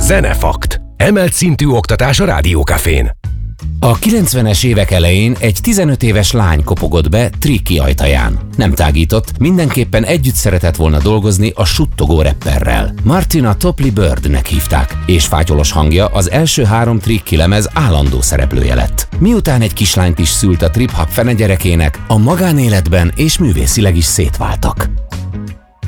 Zenefakt. Emelt szintű oktatás a Rádiókafén. A 90-es évek elején egy 15 éves lány kopogott be Tricky ajtaján. Nem tágított, mindenképpen együtt szeretett volna dolgozni a suttogó rapperrel. Martina Topley Birdnek hívták, és fátyolos hangja az első 3 Tricky lemez állandó szereplője lett. Miután egy kislányt is szült a trip-hop fenegyerekének, a magánéletben és művészileg is szétváltak.